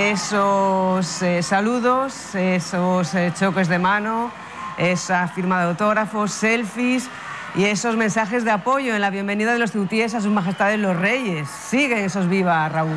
esos saludos, esos choques de mano, esa firma de autógrafos, selfies y esos mensajes de apoyo en la bienvenida de los ceutíes a sus majestades los reyes. Siguen esos viva, Raúl.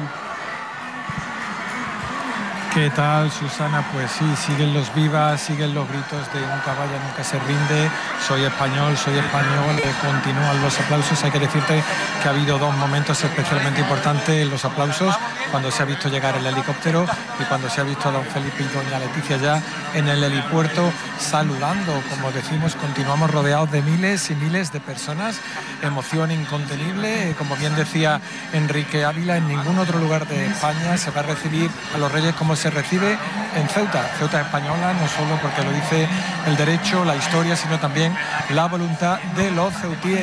¿Qué tal, Susana? Pues sí, siguen los vivas, siguen los gritos de un caballo nunca se rinde, soy español, continúan los aplausos. Hay que decirte que ha habido dos momentos especialmente importantes en los aplausos, cuando se ha visto llegar el helicóptero y cuando se ha visto a don Felipe y doña Leticia ya en el helipuerto saludando. Como decimos, continuamos rodeados de miles y miles de personas, emoción incontenible. Como bien decía Enrique Ávila, en ningún otro lugar de España se va a recibir a los reyes como se recibe en Ceuta española, no solo porque lo dice el derecho, la historia, sino también la voluntad de los ceutíes.